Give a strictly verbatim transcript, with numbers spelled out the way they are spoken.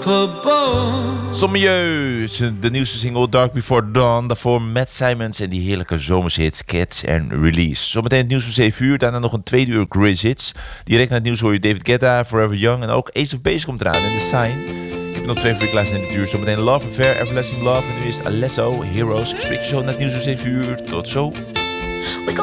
Sommieu, de nieuwste single Dark Before Dawn. Daarvoor Matt Simons en die heerlijke zomerse hits Catch and Release. Zometeen het nieuws van zeven uur, daarna nog een tweede uur Greatest Hits. Direct na het nieuws hoor je David Guetta, Forever Young en ook Ace of Base komt eraan en The Sign. Ik heb nog twee voor je klaar in dit uur. Zometeen Love Affair, Everlasting Love en nu is het Alesso, Heroes. Ik spreek je zo na het nieuws van zeven uur. Tot zo.